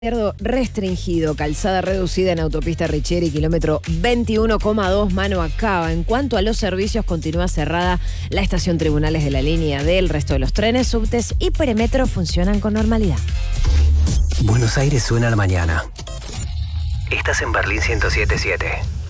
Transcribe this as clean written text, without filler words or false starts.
Restringido, calzada reducida en autopista Richeri, kilómetro 21,2, mano a cava. En cuanto a los servicios, continúa cerrada la estación Tribunales de la línea D. El resto de los trenes, subtes y premetro funcionan con normalidad. Buenos Aires suena a la mañana. Estás en Berlín 107.7.